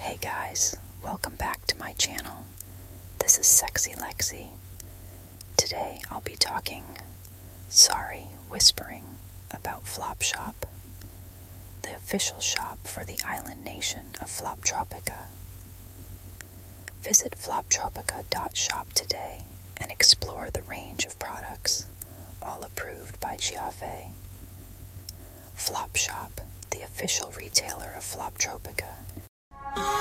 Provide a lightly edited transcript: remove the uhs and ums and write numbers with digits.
Hey guys, welcome back to my channel. This is Sexy Lexi. Today I'll be whispering about Flopshop, the official shop for the island nation of Floptropica. Visit floptropica.shop today and explore the range of products, all approved by Chiave. Flopshop, the official retailer of Floptropica.